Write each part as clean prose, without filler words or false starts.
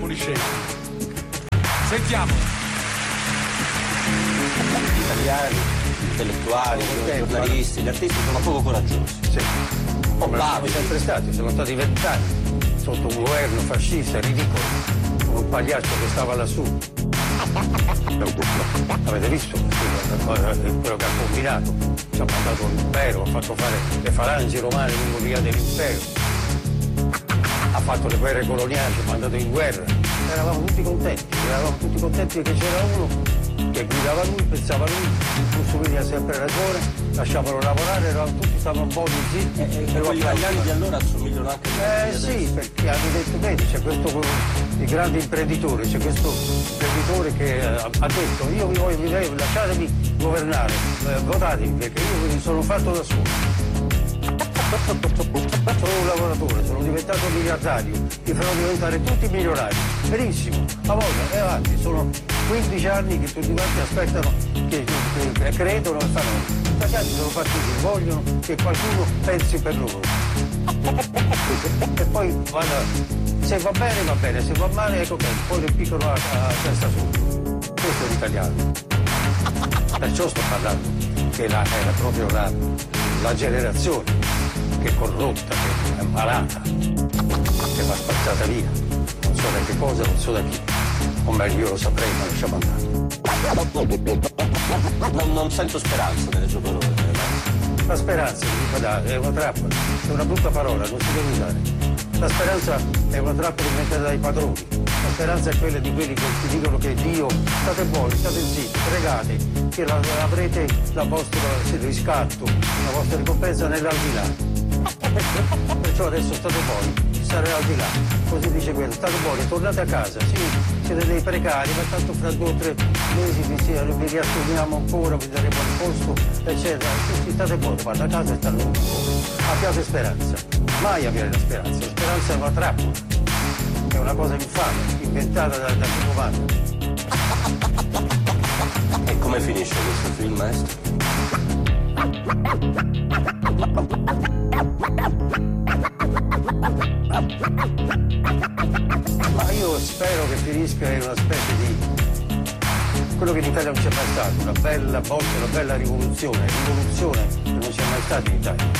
Fuori scena. Sentiamo. Gli italiani, gli intellettuali, i giornalisti, gli artisti sono poco coraggiosi. Sì. Come siamo sempre stati, sono stati 20 anni sotto un governo fascista ridicolo, con un pagliaccio che stava lassù. Avete visto quello che ha combinato? Ci ha mandato l'impero, ha fatto fare le falangi romane lungo via dell'impero, ha fatto le guerre coloniali, ci ha mandato in guerra. Eravamo tutti contenti che c'era uno che guidava lui, pensava lui, Mussolini ha sempre ragione, lasciavano lavorare, tutti stavano un po' zitti. E gli italiani di allora assomigliano anche a sì, perché hanno detto bene, c'è questo il grande imprenditore, c'è questo imprenditore che ha detto io vi voglio, lasciatemi governare, votatemi perché io mi sono fatto da solo. Sono un lavoratore, sono diventato miliardario, ti farò diventare tutti milionari. Benissimo, a voglia, e avanti, sono 15 anni che tutti quanti aspettano, che credono e fanno. Gli italiani sono partiti, vogliono che qualcuno pensi per loro. E poi se va bene, se va male, ecco che poi le piccono a testa su. Questo è l'italiano. Perciò sto parlando che era proprio la generazione che è corrotta, che è malata, che va spazzata via, non so da che cosa, non so da chi, o meglio io lo saprei, ma lasciamo andare. Non sento speranza nelle sue parole. La speranza è una trappola, è una brutta parola, non si deve usare. La speranza è una trappola inventata dai padroni. La speranza è quella di quelli che ti dicono che Dio, state buoni, state zitti, pregate, che avrete il vostro riscatto, la vostra ricompensa nell'aldilà. Perciò adesso state buoni, stare al di là, così dice quello, state buoni, tornate a casa, sì, siete dei precari, ma tanto fra 2 o 3 mesi vi riassumiamo ancora, vi daremo il posto, eccetera, sì, state buoni, vada a casa e stanno un po'. Abbiate speranza, mai avere la speranza è una trappola, è una cosa infame, inventata da chi comanda. E come finisce questo film, maestro? Ma io spero che finisca in una specie di quello che in Italia non c'è mai stato, una bella botta, una bella rivoluzione che non c'è mai stata in Italia.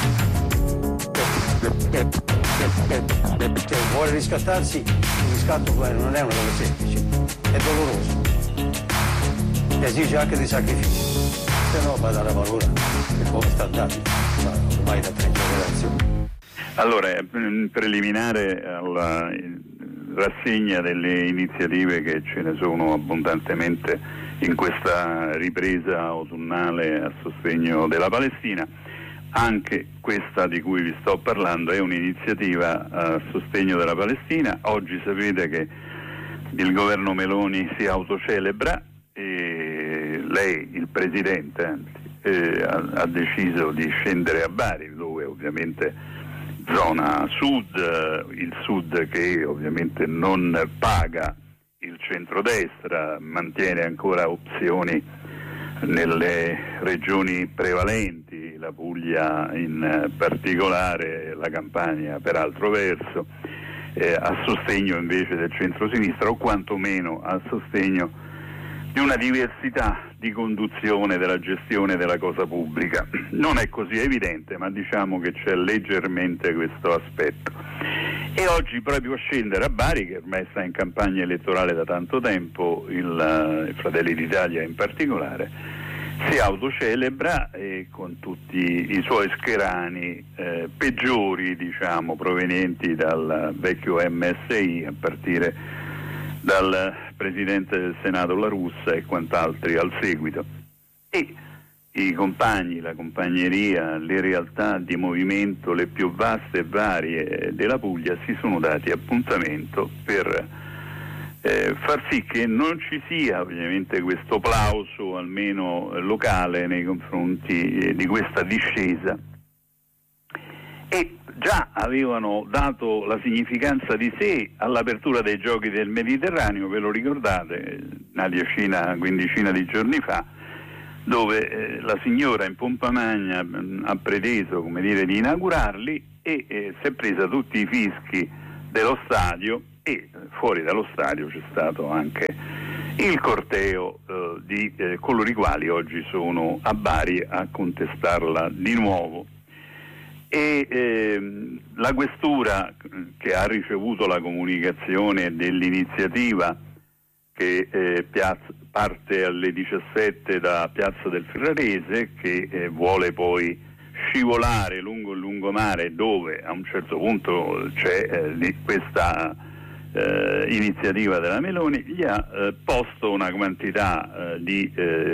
Che vuole riscattarsi, il riscatto non è una cosa semplice, è doloroso, esige anche dei sacrifici, se no va dalla valore, che come sta andando ormai da 3 generazioni. Allora, preliminare alla rassegna delle iniziative che ce ne sono abbondantemente in questa ripresa autunnale a sostegno della Palestina, anche questa di cui vi sto parlando è un'iniziativa a sostegno della Palestina. Oggi sapete che il governo Meloni si autocelebra e lei, il Presidente, ha deciso di scendere a Bari, dove ovviamente zona sud, il sud che ovviamente non paga il centrodestra, mantiene ancora opzioni nelle regioni prevalenti, la Puglia in particolare, la Campania per altro verso, a sostegno invece del centrosinistra o quantomeno a sostegno di una diversità di conduzione della gestione della cosa pubblica. Non è così evidente, ma diciamo che c'è leggermente questo aspetto. E oggi proprio a scendere a Bari, che ormai sta in campagna elettorale da tanto tempo, il Fratelli d'Italia in particolare, si autocelebra con tutti i suoi scherani peggiori, diciamo, provenienti dal vecchio MSI, a partire dal Presidente del Senato La Russa e quant'altri al seguito. E i compagni, la compagneria, le realtà di movimento, le più vaste e varie della Puglia si sono dati appuntamento per far sì che non ci sia ovviamente questo plauso, almeno locale, nei confronti di questa discesa. E già avevano dato la significanza di sé all'apertura dei Giochi del Mediterraneo, ve lo ricordate, una quindicina di giorni fa, dove la signora in pompa magna ha preteso, come dire, di inaugurarli e si è presa tutti i fischi dello stadio e fuori dallo stadio c'è stato anche il corteo di coloro i quali oggi sono a Bari a contestarla di nuovo. E la questura, che ha ricevuto la comunicazione dell'iniziativa che parte alle 17 da Piazza del Ferrarese, che vuole poi scivolare lungo il lungomare, dove a un certo punto c'è questa iniziativa della Meloni, gli ha posto una quantità di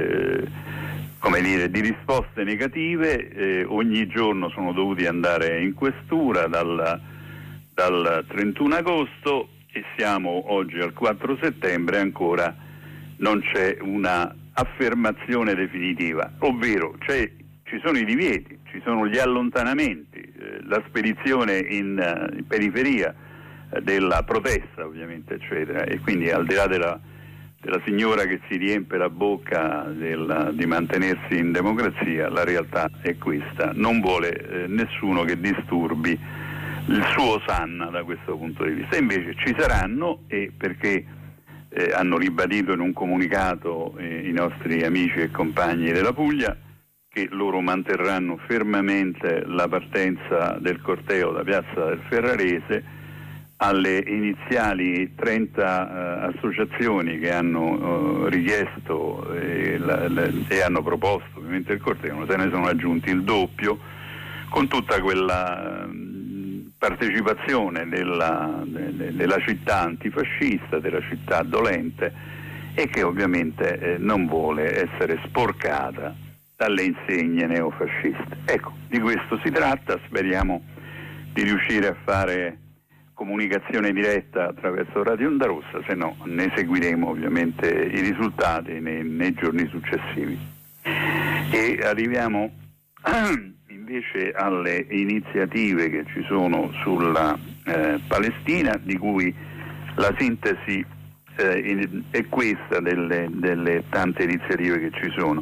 risposte negative. Ogni giorno sono dovuti andare in questura dal 31 agosto e siamo oggi al 4 settembre, ancora non c'è una affermazione definitiva, ovvero ci sono i divieti, ci sono gli allontanamenti, la spedizione in periferia della protesta ovviamente, eccetera, e quindi al di là della signora che si riempie la bocca di mantenersi in democrazia, la realtà è questa. Non vuole nessuno che disturbi il suo Osanna da questo punto di vista. Invece ci saranno, e perché hanno ribadito in un comunicato i nostri amici e compagni della Puglia che loro manterranno fermamente la partenza del corteo da Piazza del Ferrarese. Alle iniziali 30 associazioni che hanno richiesto e hanno proposto ovviamente il corteo, se ne sono aggiunti il doppio, con tutta quella partecipazione della città antifascista, della città dolente, e che ovviamente non vuole essere sporcata dalle insegne neofasciste. Ecco, di questo si tratta. Speriamo di riuscire a fare comunicazione diretta attraverso Radio Onda Rossa, se no ne seguiremo ovviamente i risultati nei giorni successivi. E arriviamo invece alle iniziative che ci sono sulla Palestina, di cui la sintesi è questa delle tante iniziative che ci sono.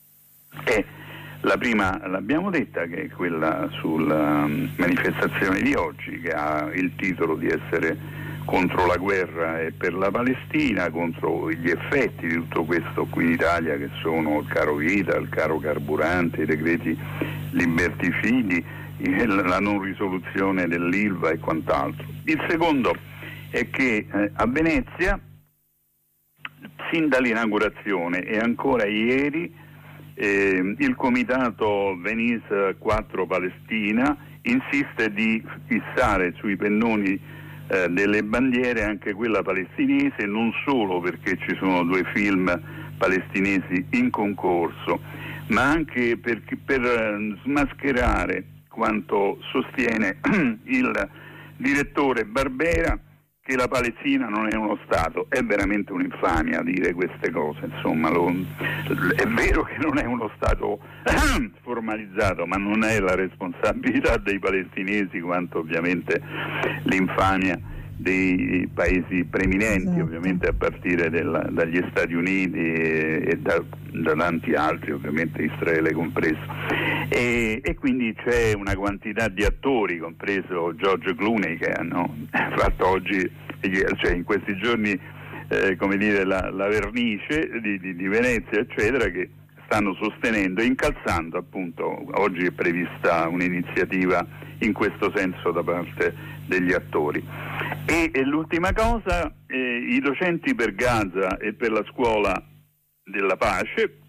La prima l'abbiamo detta, che è quella sulla manifestazione di oggi, che ha il titolo di essere contro la guerra e per la Palestina, contro gli effetti di tutto questo qui in Italia, che sono il caro vita, il caro carburante, i decreti liberticidi, la non risoluzione dell'Ilva e quant'altro. Il secondo è che a Venezia, sin dall'inaugurazione e ancora ieri, il comitato Venice 4 Palestina insiste di fissare sui pennoni delle bandiere anche quella palestinese, non solo perché ci sono 2 film palestinesi in concorso, ma anche per smascherare quanto sostiene il direttore Barbera, che la Palestina non è uno Stato. È veramente un'infamia dire queste cose, insomma. È vero che non è uno Stato formalizzato, ma non è la responsabilità dei palestinesi quanto ovviamente l'infamia dei paesi preeminenti, esatto, ovviamente a partire dagli Stati Uniti e da tanti altri, ovviamente Israele compreso, e quindi c'è una quantità di attori, compreso George Clooney, che hanno fatto oggi, cioè in questi giorni la vernice di Venezia, eccetera, che stanno sostenendo e incalzando, appunto. Oggi è prevista un'iniziativa in questo senso da parte degli attori. E l'ultima cosa, i docenti per Gaza e per la scuola della pace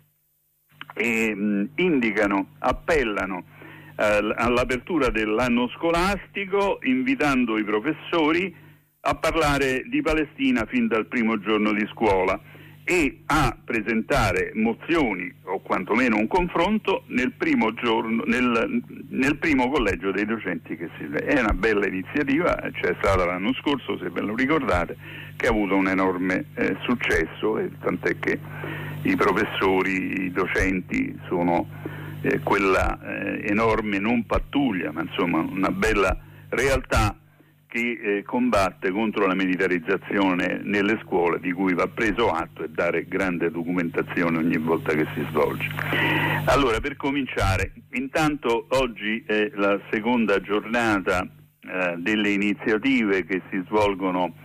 appellano all'apertura dell'anno scolastico, invitando i professori a parlare di Palestina fin dal primo giorno di scuola e a presentare mozioni o quantomeno un confronto nel primo giorno, nel primo collegio dei docenti che si sveglia. È una bella iniziativa, c'è stata l'anno scorso, se ve lo ricordate, che ha avuto un enorme successo, tant'è che i professori, i docenti sono quella enorme, non pattuglia, ma insomma una bella realtà che combatte contro la militarizzazione nelle scuole, di cui va preso atto e dare grande documentazione ogni volta che si svolge. Allora, per cominciare, intanto oggi è la seconda giornata delle iniziative che si svolgono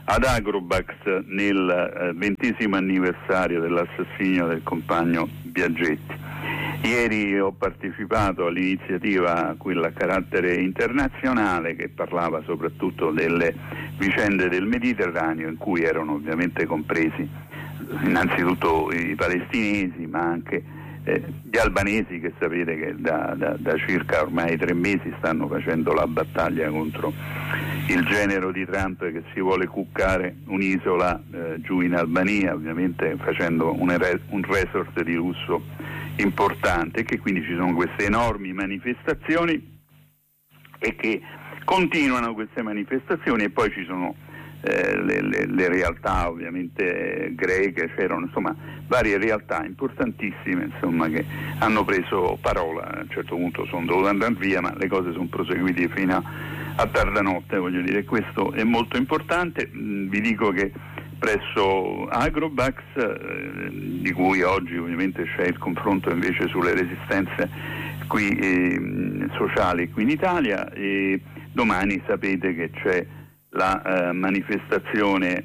ad Agrobax nel 20° anniversario dell'assassinio del compagno Biaggetti. Ieri ho partecipato all'iniziativa, quella a carattere internazionale, che parlava soprattutto delle vicende del Mediterraneo, in cui erano ovviamente compresi innanzitutto i palestinesi, ma anche gli albanesi, che sapete che da circa ormai 3 mesi stanno facendo la battaglia contro il genero di Trump, che si vuole cuccare un'isola giù in Albania, ovviamente facendo un resort di lusso importante, e che quindi ci sono queste enormi manifestazioni e che continuano queste manifestazioni, e poi ci sono le realtà ovviamente greche, c'erano insomma varie realtà importantissime insomma che hanno preso parola. A un certo punto sono dovuto andare via, ma le cose sono proseguite fino a tarda notte, voglio dire, questo è molto importante. Vi dico che presso Agrobax, di cui oggi ovviamente c'è il confronto invece sulle resistenze qui sociali qui in Italia, e domani sapete che c'è la manifestazione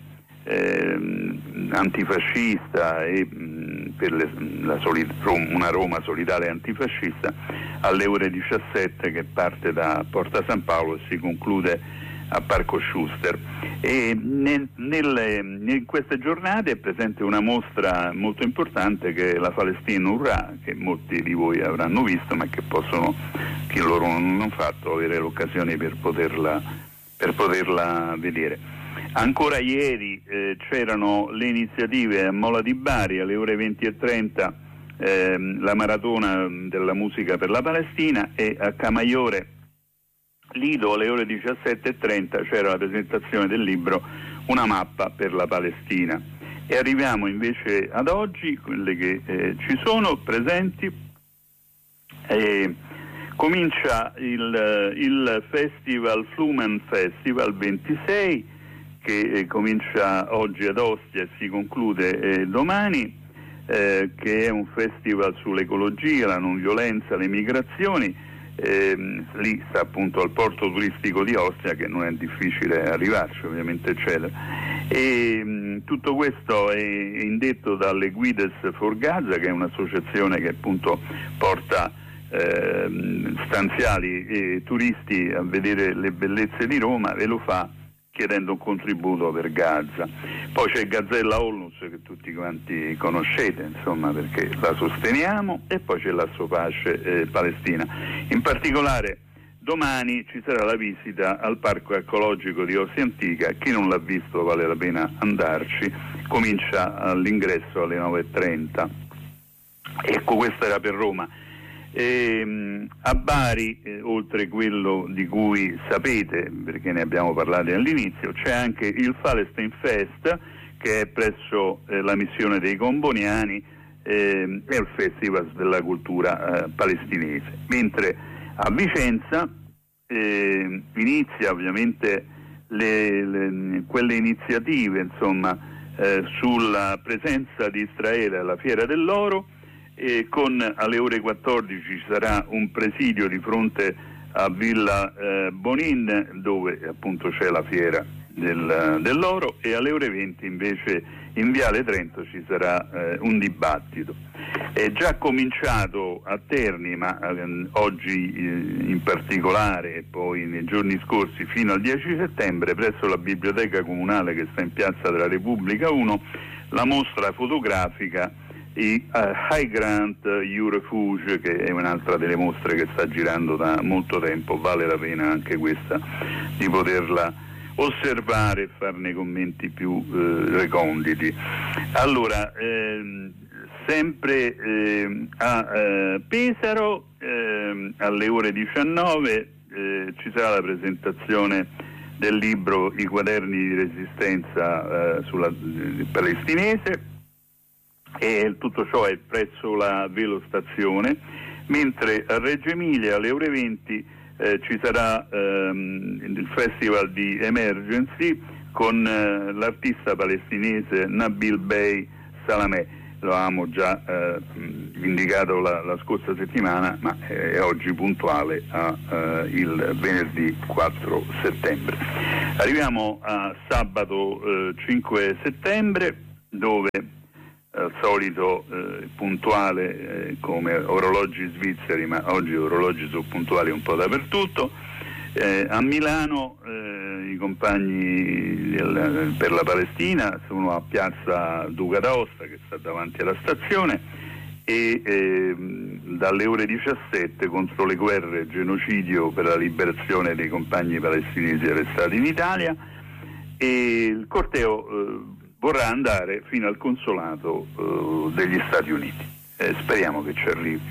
antifascista e per una Roma solidale antifascista alle ore 17, che parte da Porta San Paolo e si conclude a Parco Schuster. E in queste giornate è presente una mostra molto importante, che è la Palestina Urrà, che molti di voi avranno visto, ma che possono, chi loro non hanno fatto, avere l'occasione per poterla vedere. Ancora ieri c'erano le iniziative a Mola di Bari alle ore 20:30, la maratona della musica per la Palestina, e a Camaiore Lido alle ore 17:30 c'era la presentazione del libro Una mappa per la Palestina. E arriviamo invece ad oggi, quelle che ci sono presenti. Comincia il festival Flumen Festival 26, che comincia oggi ad Ostia e si conclude domani, che è un festival sull'ecologia, la non violenza, le migrazioni. Lì sta appunto al porto turistico di Ostia, che non è difficile arrivarci, ovviamente eccetera. E tutto questo è indetto dalle Guides for Gaza, che è un'associazione che appunto porta stanziali e turisti a vedere le bellezze di Roma, e lo fa chiedendo un contributo per Gaza. Poi c'è Gazzella Onlus, che tutti quanti conoscete, insomma, perché la sosteniamo, e poi c'è l'Assopace Palestina. In particolare domani ci sarà la visita al Parco Ecologico di Ostia Antica. Chi non l'ha visto vale la pena andarci, comincia all'ingresso alle 9:30. Ecco, questo era per Roma. A Bari, oltre quello di cui sapete, perché ne abbiamo parlato all'inizio, c'è anche il Palestine Fest, che è presso la missione dei Comboniani, è il festival della cultura palestinese. Mentre a Vicenza inizia ovviamente quelle iniziative insomma sulla presenza di Israele alla Fiera dell'Oro, e con alle ore 14 ci sarà un presidio di fronte a Villa Bonin, dove appunto c'è la Fiera dell'Oro, e alle ore 20 invece in Viale Trento ci sarà un dibattito. È già cominciato a Terni, ma oggi in particolare, e poi nei giorni scorsi fino al 10 settembre, presso la Biblioteca Comunale, che sta in Piazza della Repubblica 1, la mostra fotografica High Grant You Refuge, che è un'altra delle mostre che sta girando da molto tempo. Vale la pena anche questa di poterla osservare e farne commenti più reconditi. Allora, sempre a Pesaro, alle ore 19 ci sarà la presentazione del libro I quaderni di resistenza sulla palestinese, e tutto ciò è presso la Velostazione. Mentre a Reggio Emilia alle ore 20 ci sarà il festival di Emergency con l'artista palestinese Nabil Bey Salameh. lo avevamo già indicato la scorsa settimana, ma è oggi puntuale il venerdì 4 settembre. Arriviamo a sabato 5 settembre, dove al solito puntuale come orologi svizzeri, ma oggi orologi sono puntuali un po' dappertutto. A Milano i compagni per la Palestina sono a piazza Duca d'Aosta, che sta davanti alla stazione, e dalle ore 17 contro le guerre, genocidio per la liberazione dei compagni palestinesi arrestati in Italia, e il corteo vorrà andare fino al consolato degli Stati Uniti. Speriamo che ci arrivi.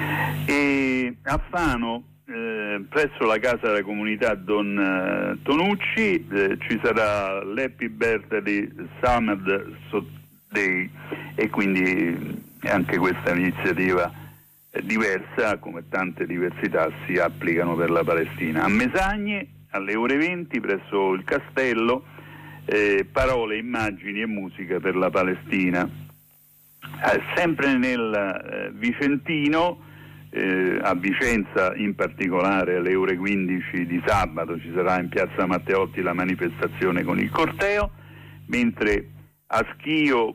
E a Fano, presso la casa della comunità Don Tonucci, ci sarà l'Happy Birthday Summer Day, e quindi anche questa iniziativa diversa, come tante diversità, si applicano per la Palestina. A Mesagne, alle ore 20, presso il castello, parole, immagini e musica per la Palestina. Sempre nel Vicentino, a Vicenza in particolare, alle ore 15 di sabato ci sarà in piazza Matteotti la manifestazione con il corteo, mentre a Schio,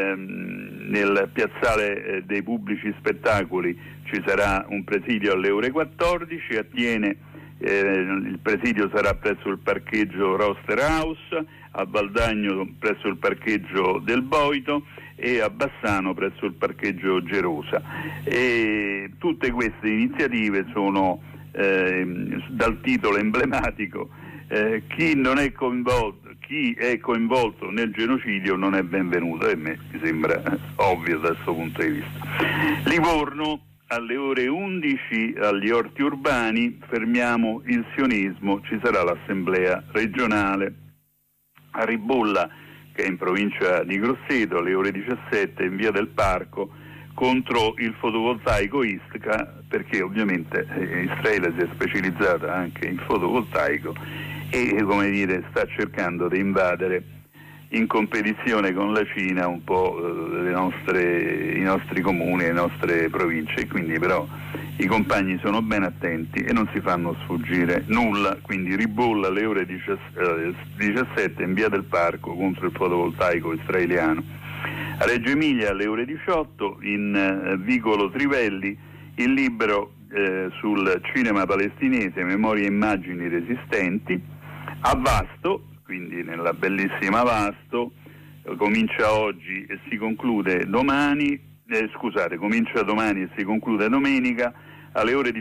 nel piazzale dei pubblici spettacoli, ci sarà un presidio alle ore 14. A Tiene il presidio sarà presso il parcheggio Roster House, a Valdagno presso il parcheggio del Boito e a Bassano presso il parcheggio Gerosa. E tutte queste iniziative sono dal titolo emblematico: chi è coinvolto nel genocidio non è benvenuto, e a me mi sembra ovvio da questo punto di vista. Livorno, alle ore 11 agli Orti Urbani, fermiamo il sionismo, ci sarà l'assemblea regionale. A Ribolla, che è in provincia di Grosseto, alle ore 17 in via del Parco, contro il fotovoltaico Isca, perché ovviamente Israele si è specializzata anche in fotovoltaico e, come dire, sta cercando di invadere in competizione con la Cina un po' i nostri comuni, le nostre province, quindi però i compagni sono ben attenti e non si fanno sfuggire nulla. Quindi Ribolla alle ore 17 in via del Parco contro il fotovoltaico israeliano. A Reggio Emilia alle ore 18 in vicolo Trivelli il libro sul cinema palestinese, memorie e immagini resistenti. A Vasto, quindi nella bellissima Vasto, comincia oggi e si conclude domani, comincia domani e si conclude domenica alle ore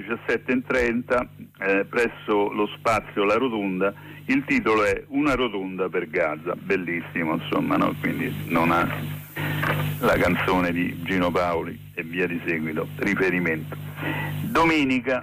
17:30 presso lo spazio La Rotonda. Il titolo è Una rotonda per Gaza, bellissimo, insomma, no? Quindi non ha la canzone di Gino Paoli e via di seguito riferimento. Domenica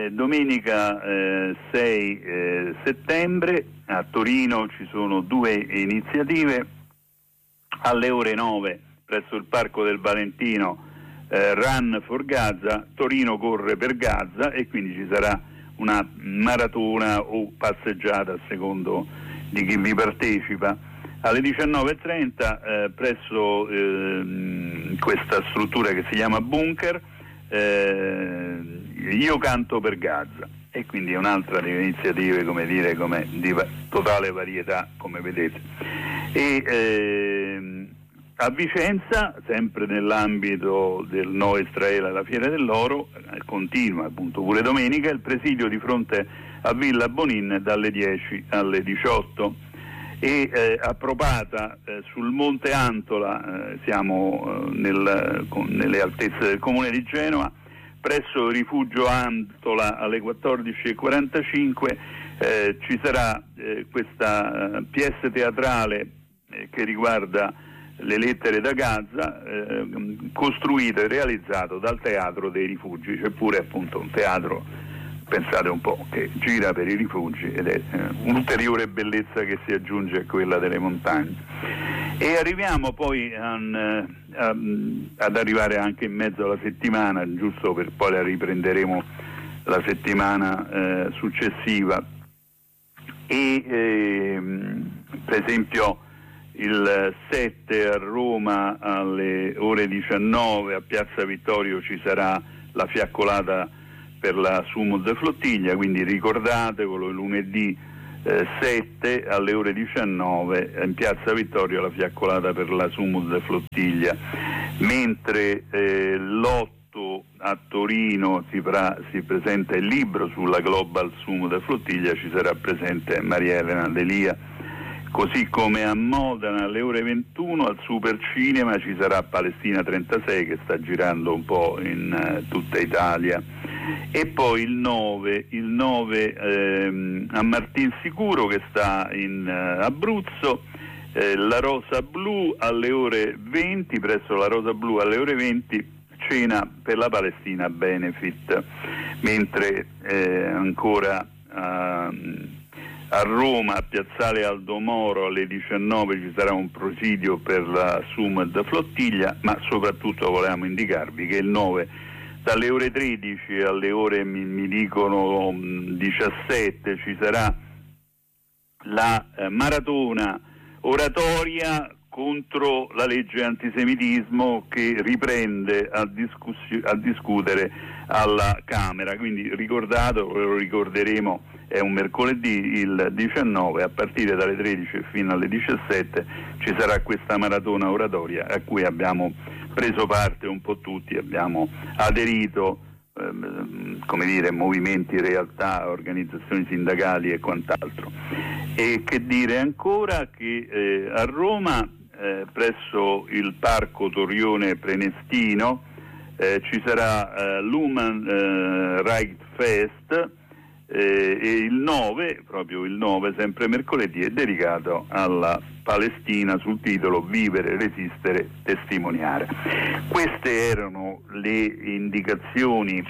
6 settembre a Torino ci sono due iniziative. Alle ore 9 presso il Parco del Valentino, Run for Gaza, Torino corre per Gaza, e quindi ci sarà una maratona o passeggiata a secondo di chi vi partecipa. Alle 19:30 presso questa struttura che si chiama Bunker, Io canto per Gaza, e quindi è un'altra delle iniziative, come dire, come di totale varietà, come vedete. E a Vicenza, sempre nell'ambito del No Israele alla Fiera dell'Oro, continua appunto pure domenica il presidio di fronte a Villa Bonin dalle 10 alle 18. E a Propata, sul Monte Antola, siamo nelle altezze del comune di Genova, presso il rifugio Antola alle 14:45 ci sarà questa pièce teatrale che riguarda le lettere da Gaza, costruito e realizzato dal Teatro dei Rifugi. C'è pure appunto un teatro, pensate un po', che gira per i rifugi, ed è un'ulteriore bellezza che si aggiunge a quella delle montagne. E arriviamo poi ad arrivare anche in mezzo alla settimana, giusto, per poi la riprenderemo la settimana successiva. E per esempio il 7 a Roma alle ore 19 a Piazza Vittorio ci sarà la fiaccolata per la Sumud Flottiglia, quindi ricordatevelo, lunedì 7 alle ore 19 in Piazza Vittorio la fiaccolata per la Sumud Flottiglia, mentre l'8 a Torino si presenta il libro sulla Global Sumud Flottiglia, ci sarà presente Maria Elena Delia, così come a Modena alle ore 21 al Super Cinema ci sarà Palestina 36 che sta girando un po' in tutta Italia, e poi il 9 a Martinsicuro che sta in Abruzzo, la Rosa Blu alle ore 20, presso la Rosa Blu alle ore 20 cena per la Palestina Benefit, mentre ancora a Roma, a Piazzale Aldo Moro alle 19 ci sarà un presidio per la Sumud Flottiglia, ma soprattutto volevamo indicarvi che il 9 dalle ore 13 alle ore mi dicono 17 ci sarà la maratona oratoria contro la legge antisemitismo che riprende a discutere alla Camera, quindi ricordatelo, lo ricorderemo, è un mercoledì il 19, a partire dalle 13 fino alle 17 ci sarà questa maratona oratoria a cui abbiamo preso parte un po' tutti, abbiamo aderito, come dire, movimenti, realtà, organizzazioni sindacali e quant'altro. E che dire ancora che a Roma presso il Parco Torione Prenestino ci sarà l'Human Rights Fest, e il 9, proprio il 9, sempre mercoledì, è dedicato alla Palestina sul titolo Vivere, resistere, testimoniare. Queste erano le indicazioni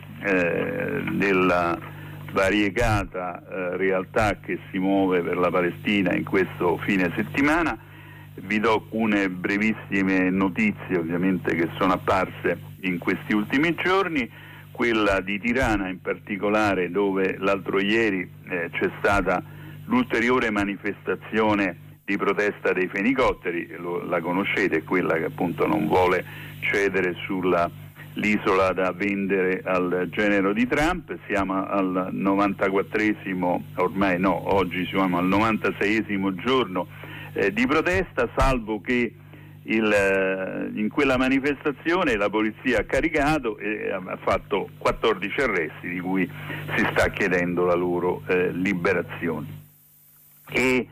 della variegata realtà che si muove per la Palestina in questo fine settimana. Vi do alcune brevissime notizie ovviamente che sono apparse in questi ultimi giorni. Quella di Tirana in particolare, dove l'altro ieri c'è stata l'ulteriore manifestazione di protesta dei fenicotteri, la conoscete, quella che appunto non vuole cedere sull'isola da vendere al genero di Trump. Siamo al 94esimo, ormai no, oggi siamo al 96esimo giorno di protesta, salvo che in quella manifestazione la polizia ha caricato e ha fatto 14 arresti, di cui si sta chiedendo la loro liberazione. E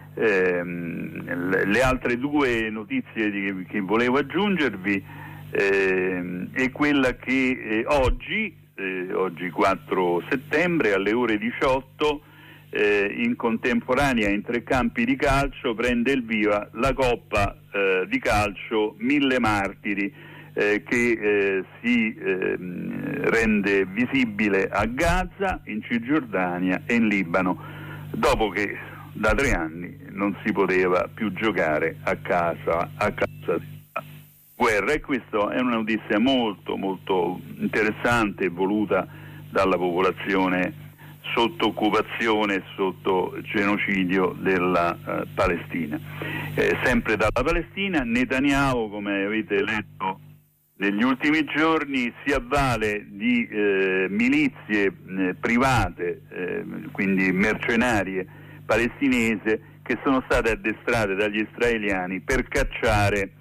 le altre due notizie che volevo aggiungervi è quella che oggi 4 settembre alle ore 18 in contemporanea in 3 campi di calcio prende il via la Coppa di calcio 1000 martiri che si rende visibile a Gaza, in Cisgiordania e in Libano, dopo che da 3 anni non si poteva più giocare a causa della guerra. E questa è una notizia molto molto interessante e voluta dalla popolazione sotto occupazione e sotto genocidio della Palestina. Sempre dalla Palestina, Netanyahu, come avete letto negli ultimi giorni, si avvale di milizie private, quindi mercenarie palestinese, che sono state addestrate dagli israeliani per cacciare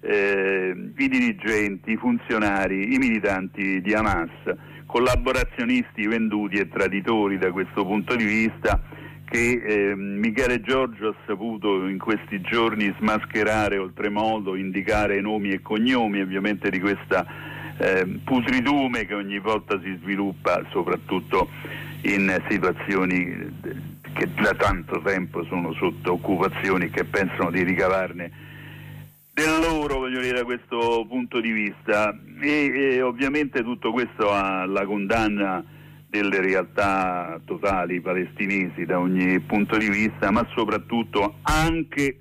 i dirigenti, i funzionari, i militanti di Hamas, collaborazionisti venduti e traditori da questo punto di vista, che Michele Giorgio ha saputo in questi giorni smascherare oltremodo, indicare nomi e cognomi ovviamente di questa putridume che ogni volta si sviluppa soprattutto in situazioni che da tanto tempo sono sotto occupazioni, che pensano di ricavarne del loro, voglio dire, da questo punto di vista. E ovviamente tutto questo ha la condanna delle realtà totali palestinesi da ogni punto di vista, ma soprattutto anche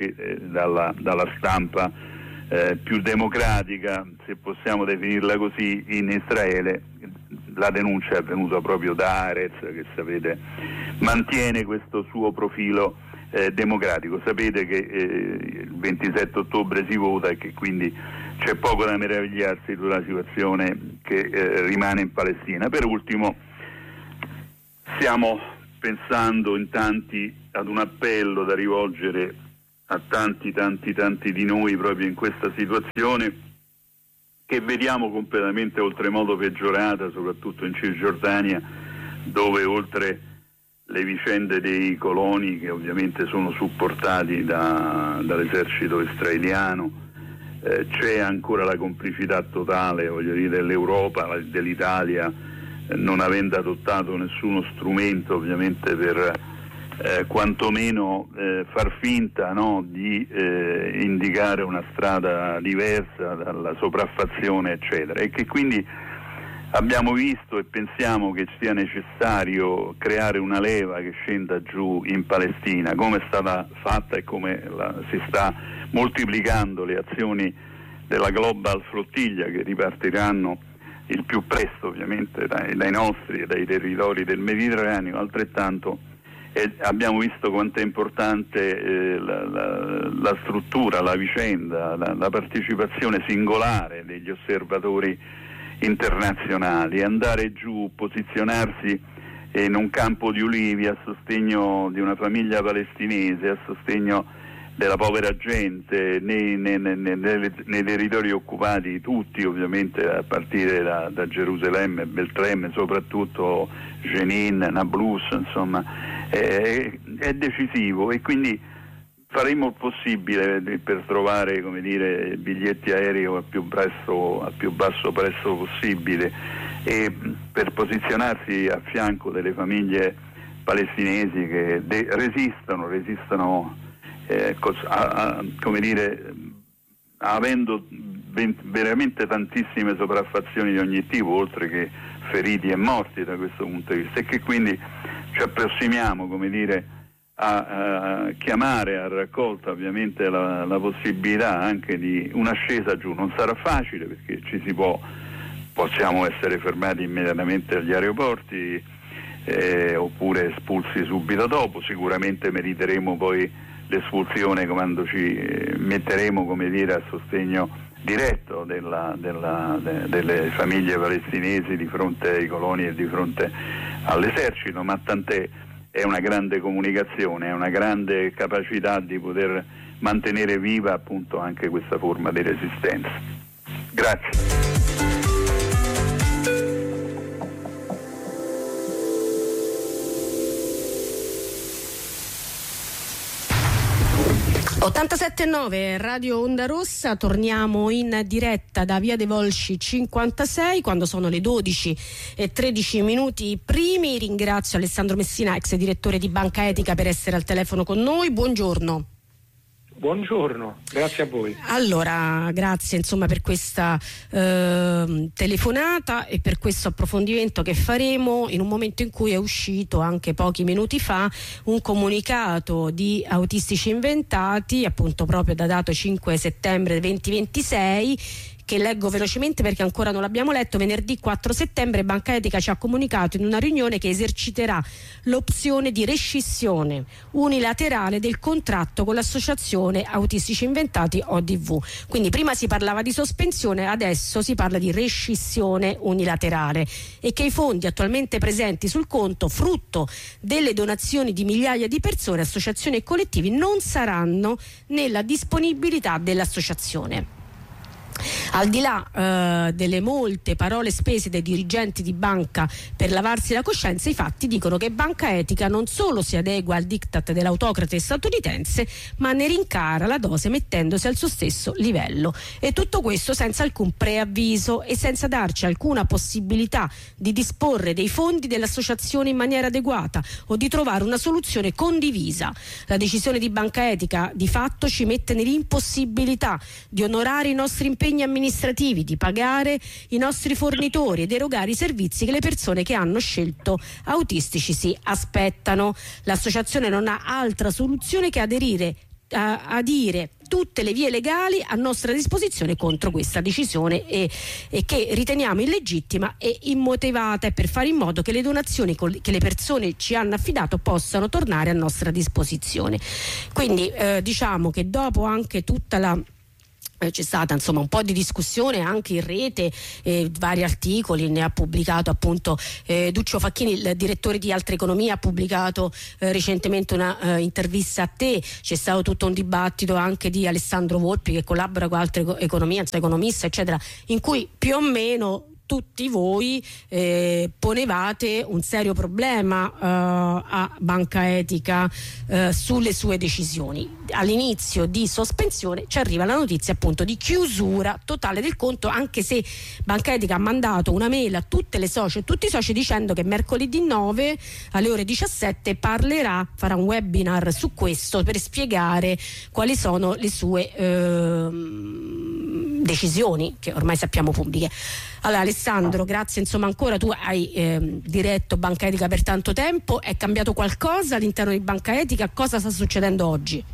dalla stampa più democratica, se possiamo definirla così, in Israele. La denuncia è venuta proprio da Haaretz, che sapete mantiene questo suo profilo democratico. Sapete che il 27 ottobre si vota e che quindi c'è poco da meravigliarsi sulla situazione che rimane in Palestina. Per ultimo, stiamo pensando in tanti ad un appello da rivolgere a tanti di noi proprio in questa situazione che vediamo completamente oltremodo peggiorata, soprattutto in Cisgiordania, dove oltre le vicende dei coloni, che ovviamente sono supportati dall'esercito israeliano, c'è ancora la complicità totale, voglio dire, dell'Europa, dell'Italia, non avendo adottato nessuno strumento ovviamente per quantomeno far finta, no, di indicare una strada diversa dalla sopraffazione eccetera, e che quindi abbiamo visto e pensiamo che sia necessario creare una leva che scenda giù in Palestina, come è stata fatta e come si sta moltiplicando le azioni della Global Flottiglia, che ripartiranno il più presto ovviamente dai nostri e dai territori del Mediterraneo. Altrettanto abbiamo visto quanto è importante la struttura, la vicenda, la partecipazione singolare degli osservatori internazionali, andare giù, posizionarsi in un campo di ulivi a sostegno di una famiglia palestinese, a sostegno della povera gente nei territori occupati, tutti ovviamente, a partire da Gerusalemme, Betlemme, soprattutto Jenin, Nablus, insomma è decisivo, e quindi faremo il possibile per trovare, come dire, biglietti aerei al più basso prezzo possibile, e per posizionarsi a fianco delle famiglie palestinesi che resistono come dire, avendo veramente tantissime sopraffazioni di ogni tipo, oltre che feriti e morti da questo punto di vista, e che quindi ci approssimiamo, come dire, a chiamare a raccolta ovviamente la possibilità anche di un'ascesa giù. Non sarà facile, perché possiamo essere fermati immediatamente agli aeroporti oppure espulsi subito dopo. Sicuramente meriteremo poi l'espulsione quando ci metteremo, come dire, a sostegno diretto delle famiglie palestinesi di fronte ai coloni e di fronte all'esercito, ma tant'è. È una grande comunicazione, è una grande capacità di poter mantenere viva appunto anche questa forma di resistenza. Grazie. 87.9 Radio Onda Rossa, torniamo in diretta da Via dei Volsci 56 quando sono le 12:13 primi. Ringrazio Alessandro Messina, ex direttore di Banca Etica, per essere al telefono con noi. Buongiorno. Buongiorno, grazie a voi. Allora, grazie insomma per questa telefonata e per questo approfondimento che faremo in un momento in cui è uscito anche pochi minuti fa un comunicato di Autistici Inventati, appunto proprio datato 5 settembre 2026, che leggo velocemente perché ancora non l'abbiamo letto. Venerdì 4 settembre Banca Etica ci ha comunicato in una riunione che eserciterà l'opzione di rescissione unilaterale del contratto con l'associazione Autistici Inventati ODV. Quindi prima si parlava di sospensione, adesso si parla di rescissione unilaterale, e che i fondi attualmente presenti sul conto, frutto delle donazioni di migliaia di persone, associazioni e collettivi, non saranno nella disponibilità dell'associazione. Al di là delle molte parole spese dai dirigenti di banca per lavarsi la coscienza, i fatti dicono che Banca Etica non solo si adegua al diktat dell'autocrate statunitense, ma ne rincara la dose mettendosi al suo stesso livello, e tutto questo senza alcun preavviso e senza darci alcuna possibilità di disporre dei fondi dell'associazione in maniera adeguata o di trovare una soluzione condivisa. La decisione di Banca Etica di fatto ci mette nell'impossibilità di onorare i nostri impegni amministrativi, di pagare i nostri fornitori ed erogare i servizi che le persone che hanno scelto Autistici si aspettano. L'associazione non ha altra soluzione che adire tutte le vie legali a nostra disposizione contro questa decisione e che riteniamo illegittima e immotivata, e per fare in modo che le donazioni che le persone ci hanno affidato possano tornare a nostra disposizione. Quindi diciamo che dopo anche tutta la c'è stata insomma un po' di discussione anche in rete, vari articoli, ne ha pubblicato appunto Duccio Facchini, il direttore di Altra Economia, ha pubblicato recentemente una intervista a te. C'è stato tutto un dibattito anche di Alessandro Volpi, che collabora con Altra Economia, economista eccetera, in cui più o meno tutti voi ponevate un serio problema a Banca Etica sulle sue decisioni. All'inizio di sospensione ci arriva la notizia appunto di chiusura totale del conto, anche se Banca Etica ha mandato una mail a tutte le socie e tutti i soci dicendo che mercoledì 9 alle ore 17 farà un webinar su questo per spiegare quali sono le sue decisioni, che ormai sappiamo pubbliche. Allora Alessandro, grazie insomma ancora, tu hai diretto Banca Etica per tanto tempo, è cambiato qualcosa all'interno di Banca Etica? Cosa sta succedendo oggi?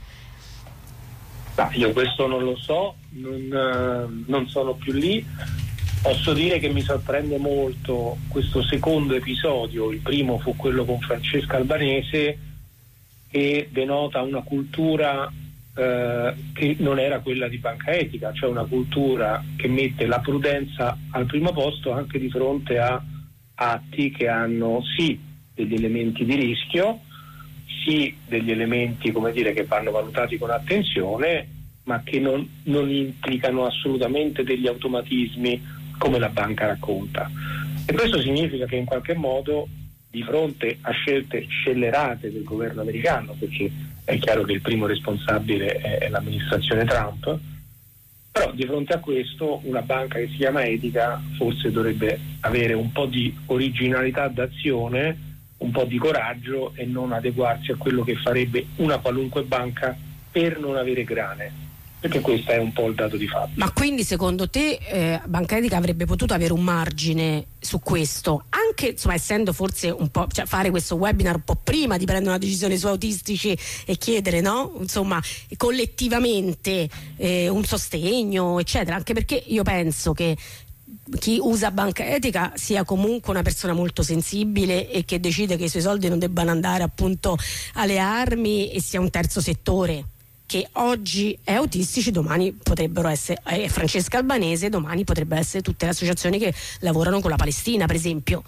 Io questo non lo so, non sono più lì. Posso dire che mi sorprende molto questo secondo episodio. Il primo fu quello con Francesca Albanese, che denota una cultura che non era quella di Banca Etica, cioè una cultura che mette la prudenza al primo posto anche di fronte a atti che hanno sì degli elementi di rischio, sì degli elementi, come dire, che vanno valutati con attenzione, ma che non implicano assolutamente degli automatismi come la banca racconta. E questo significa che in qualche modo, di fronte a scelte scellerate del governo americano, perché è chiaro che il primo responsabile è l'amministrazione Trump, però di fronte a questo una banca che si chiama Etica forse dovrebbe avere un po' di originalità d'azione, un po' di coraggio e non adeguarsi a quello che farebbe una qualunque banca per non avere grane, perché questo è un po' il dato di fatto. Ma quindi secondo te Banca Etica avrebbe potuto avere un margine su questo, anche insomma essendo forse un po', cioè fare questo webinar un po' prima di prendere una decisione su autistici e chiedere, no? Insomma, collettivamente un sostegno eccetera, anche perché io penso che chi usa Banca Etica sia comunque una persona molto sensibile e che decide che i suoi soldi non debbano andare appunto alle armi, e sia un terzo settore che oggi è autistici, domani potrebbero essere Francesca Albanese, domani potrebbero essere tutte le associazioni che lavorano con la Palestina, per esempio.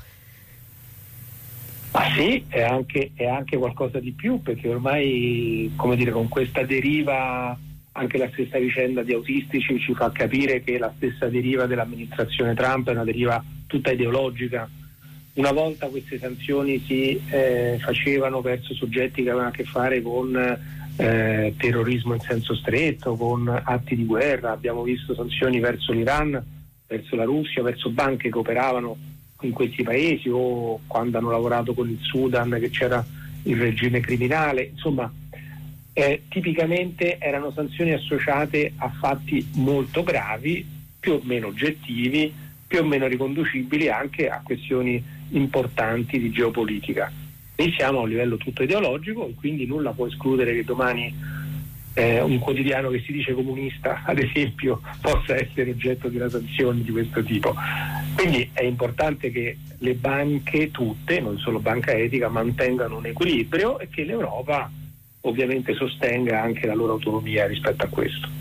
Ma sì, è anche qualcosa di più, perché ormai, come dire, con questa deriva, anche la stessa vicenda di autistici ci fa capire che la stessa deriva dell'amministrazione Trump è una deriva tutta ideologica. Una volta queste sanzioni si facevano verso soggetti che avevano a che fare con terrorismo in senso stretto, con atti di guerra. Abbiamo visto sanzioni verso l'Iran, verso la Russia, verso banche che operavano in questi paesi, o quando hanno lavorato con il Sudan, che c'era il regime criminale. Insomma, tipicamente erano sanzioni associate a fatti molto gravi, più o meno oggettivi, più o meno riconducibili anche a questioni importanti di geopolitica. E siamo a un livello tutto ideologico, e quindi nulla può escludere che domani un quotidiano che si dice comunista, ad esempio, possa essere oggetto di una sanzione di questo tipo. Quindi è importante che le banche tutte, non solo Banca Etica, mantengano un equilibrio, e che l'Europa ovviamente sostenga anche la loro autonomia rispetto a questo.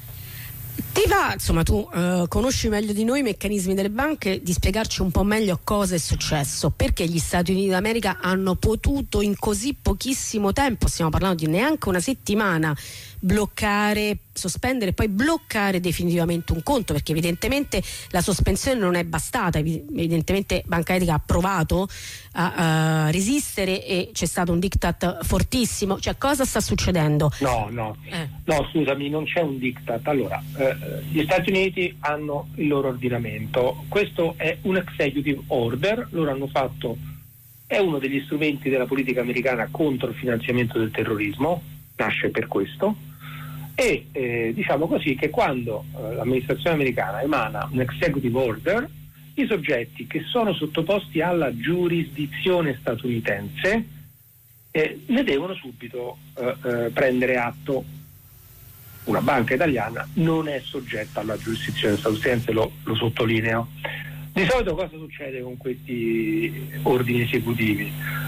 Ti va, insomma, tu conosci meglio di noi i meccanismi delle banche, di spiegarci un po' meglio cosa è successo, perché gli Stati Uniti d'America hanno potuto in così pochissimo tempo, stiamo parlando di neanche una settimana, bloccare, sospendere e poi bloccare definitivamente un conto, perché evidentemente la sospensione non è bastata, evidentemente Banca Etica ha provato a resistere e c'è stato un diktat fortissimo. Cioè, cosa sta succedendo? No, scusami, non c'è un diktat. Allora, gli Stati Uniti hanno il loro ordinamento, questo è un executive order, loro hanno fatto, è uno degli strumenti della politica americana contro il finanziamento del terrorismo, nasce per questo. E diciamo così che quando l'amministrazione americana emana un executive order, i soggetti che sono sottoposti alla giurisdizione statunitense ne devono subito prendere atto. una banca italiana non è soggetta alla giurisdizione statunitense, lo sottolineo. Di solito cosa succede con questi ordini esecutivi?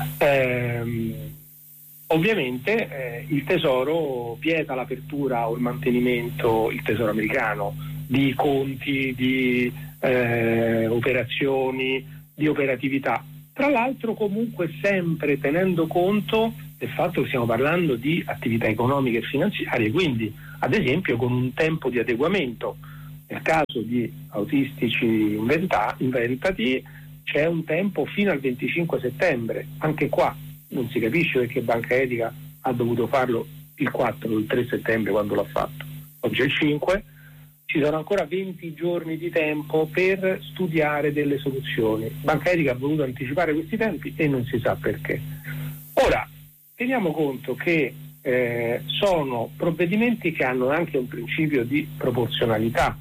Ovviamente il Tesoro vieta l'apertura o il mantenimento, il Tesoro americano, di conti, di operazioni, di operatività. Tra l'altro comunque sempre tenendo conto del fatto che stiamo parlando di attività economiche e finanziarie, quindi ad esempio con un tempo di adeguamento. Nel caso di autistici inventati c'è un tempo fino al 25 settembre, anche qua non si capisce perché Banca Etica ha dovuto farlo il 4 o il 3 settembre quando l'ha fatto, oggi è il 5, ci sono ancora 20 giorni di tempo per studiare delle soluzioni. Banca Etica ha voluto anticipare questi tempi e non si sa perché. Ora, teniamo conto che sono provvedimenti che hanno anche un principio di proporzionalità.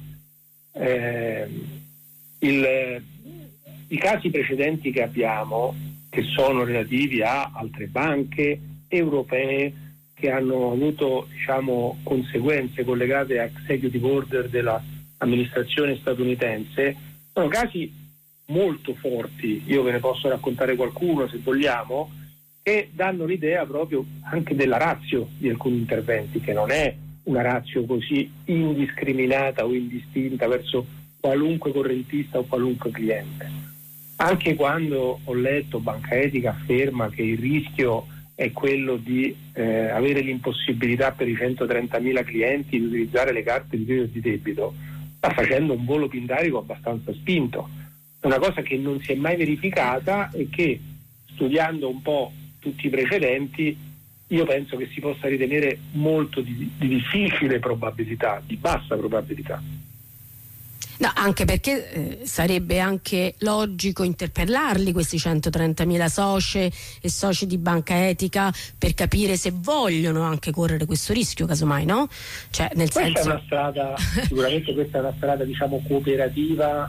I casi precedenti che abbiamo, che sono relativi a altre banche europee che hanno avuto conseguenze collegate a executive order dell'amministrazione statunitense, sono casi molto forti. Io ve ne posso raccontare qualcuno se vogliamo, che danno l'idea proprio anche della ratio di alcuni interventi, che non è una ratio così indiscriminata o indistinta verso qualunque correntista o qualunque cliente. Anche quando ho letto Banca Etica afferma che il rischio è quello di avere l'impossibilità per i 130.000 clienti di utilizzare le carte di credito e di debito, sta facendo un volo pindarico abbastanza spinto. È una cosa che non si è mai verificata e che, studiando un po' tutti i precedenti, io penso che si possa ritenere molto di difficile probabilità, di bassa probabilità. No, anche perché sarebbe anche logico interpellarli questi 130.000 soci e soci di Banca Etica per capire se vogliono anche correre questo rischio, casomai, no? Cioè, nel senso... È una strada, sicuramente questa è una strada cooperativa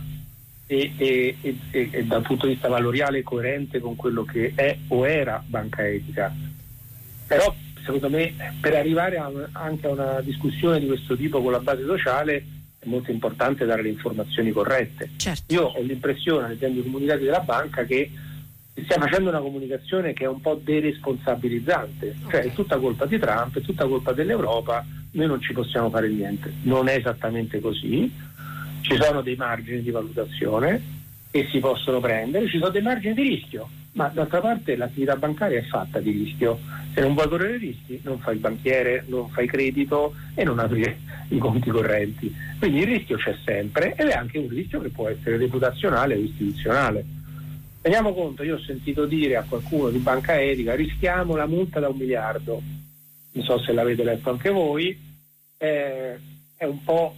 e dal punto di vista valoriale coerente con quello che è o era Banca Etica. Però secondo me per arrivare anche a una discussione di questo tipo con la base sociale è molto importante dare le informazioni corrette. Certo. Io ho l'impressione, leggendo i comunicati della banca, che si stia facendo una comunicazione che è un po' deresponsabilizzante, cioè è tutta colpa di Trump, è tutta colpa dell'Europa, noi non ci possiamo fare niente. Non è esattamente così, ci sono dei margini di valutazione che si possono prendere, ci sono dei margini di rischio, ma d'altra parte l'attività bancaria è fatta di rischio. Se non vuoi correre rischi non fai il banchiere, non fai credito e non apri i conti correnti. Quindi il rischio c'è sempre ed è anche un rischio che può essere reputazionale o istituzionale. Teniamo conto, io ho sentito dire a qualcuno di Banca Etica rischiamo la multa da $1 miliardo, non so se l'avete letto anche voi, è un po'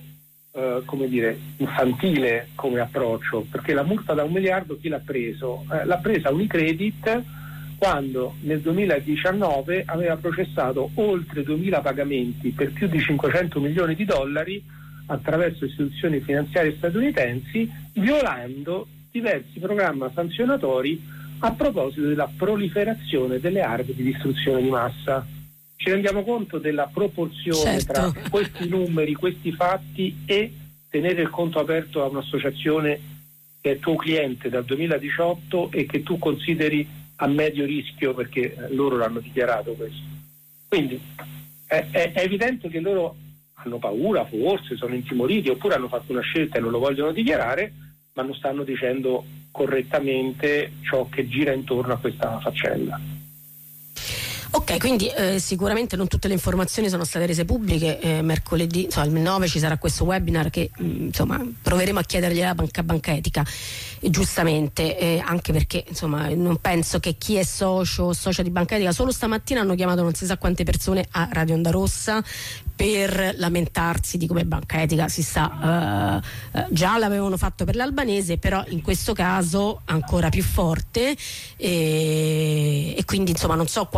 infantile come approccio, perché la multa da $1 miliardo chi l'ha preso? L'ha presa Unicredit quando nel 2019 aveva processato oltre 2.000 pagamenti per più di $500 milioni attraverso istituzioni finanziarie statunitensi, violando diversi programmi sanzionatori a proposito della proliferazione delle armi di distruzione di massa. Ci rendiamo conto della proporzione tra questi numeri, questi fatti e tenere il conto aperto a un'associazione che è tuo cliente dal 2018 e che tu consideri a medio rischio perché loro l'hanno dichiarato questo. Quindi è evidente che loro hanno paura, forse sono intimoriti oppure hanno fatto una scelta e non lo vogliono dichiarare, ma non stanno dicendo correttamente ciò che gira intorno a questa faccenda. Ok, quindi sicuramente non tutte le informazioni sono state rese pubbliche. Mercoledì, il 9 ci sarà questo webinar che proveremo a chiedergli alla Banca Etica, giustamente, anche perché non penso che chi è socio o socia di Banca Etica, solo stamattina hanno chiamato non si sa quante persone a Radio Onda Rossa per lamentarsi di come Banca Etica si sta, già l'avevano fatto per l'Albanese, però in questo caso ancora più forte, e quindi non so quanti saranno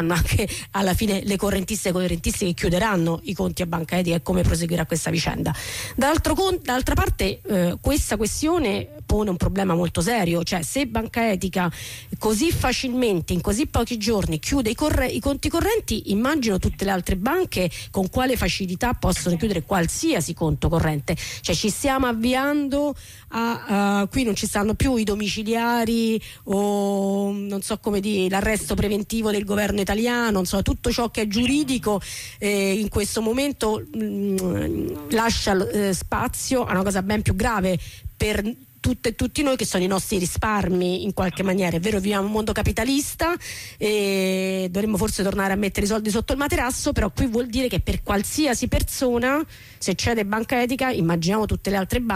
saranno anche alla fine le correntiste e correntisti che chiuderanno i conti a Banca Etica e come proseguirà questa vicenda. D'altra parte questa questione pone un problema molto serio, cioè se Banca Etica così facilmente in così pochi giorni chiude i conti correnti, immagino tutte le altre banche con quale facilità possono chiudere qualsiasi conto corrente. Cioè ci stiamo avviando qui non ci stanno più i domiciliari o non so come dire, l'arresto preventivo del governo italiano, insomma tutto ciò che è giuridico in questo momento lascia spazio a una cosa ben più grave per tutte e tutti noi, che sono i nostri risparmi in qualche maniera. È vero, viviamo un mondo capitalista e dovremmo forse tornare a mettere i soldi sotto il materasso, però qui vuol dire che per qualsiasi persona, se cede Banca Etica, immaginiamo tutte le altre banche